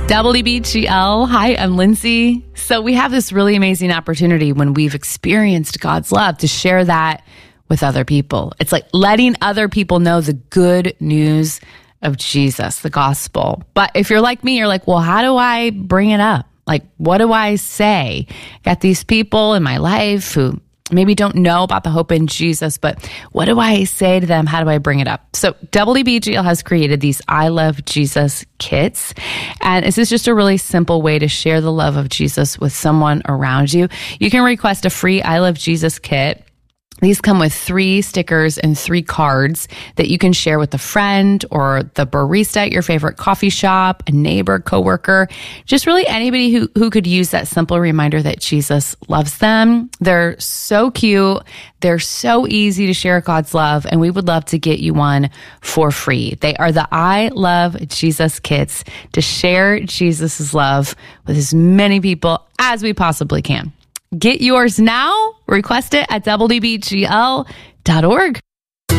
WBGL. Hi, I'm Lindsay. So we have this really amazing opportunity when we've experienced God's love to share that with other people. It's like letting other people know the good news of Jesus, the gospel. But if you're like me, you're like, well, how do I bring it up? Like, what do I say? Got these people in my life who maybe don't know about the hope in Jesus, but what do I say to them? How do I bring it up? So WBGL has created these I Love Jesus kits. And this is just a really simple way to share the love of Jesus with someone around you. You can request a free I Love Jesus kit. These come with 3 stickers and 3 cards that you can share with a friend or the barista at your favorite coffee shop, a neighbor, coworker, just really anybody who could use that simple reminder that Jesus loves them. They're so cute. They're so easy to share God's love, and we would love to get you one for free. They are the I Love Jesus kits to share Jesus' love with as many people as we possibly can. Get yours now. Request it at WBGL.org.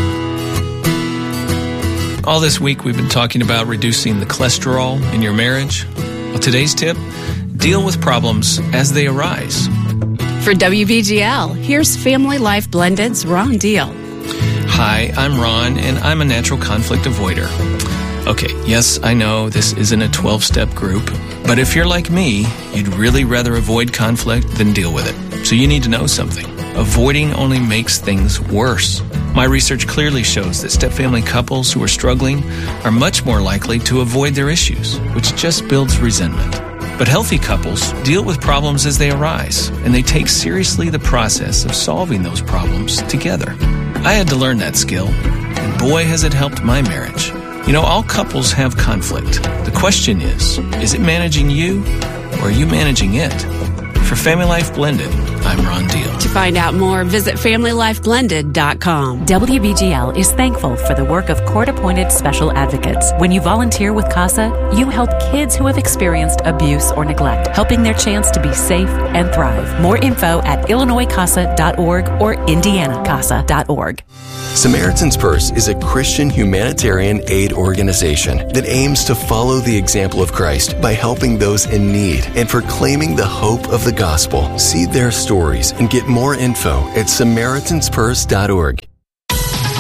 All this week, we've been talking about reducing the cholesterol in your marriage. Well, today's tip, deal with problems as they arise. For WBGL, here's Family Life Blended's Ron Deal. Hi, I'm Ron, and I'm a natural conflict avoider. Okay, yes, I know this isn't a 12-step group, but if you're like me, you'd really rather avoid conflict than deal with it. So you need to know something. Avoiding only makes things worse. My research clearly shows that step-family couples who are struggling are much more likely to avoid their issues, which just builds resentment. But healthy couples deal with problems as they arise, and they take seriously the process of solving those problems together. I had to learn that skill, and boy, has it helped my marriage. You know, all couples have conflict. The question is it managing you or are you managing it? For Family Life Blended, I'm Ron Deal. To find out more, visit FamilyLifeBlended.com. WBGL is thankful for the work of court-appointed special advocates. When you volunteer with CASA, you help kids who have experienced abuse or neglect, helping their chance to be safe and thrive. More info at IllinoisCASA.org or IndianaCASA.org. Samaritan's Purse is a Christian humanitarian aid organization that aims to follow the example of Christ by helping those in need and proclaiming the hope of the gospel. See their stories and get more info at SamaritansPurse.org.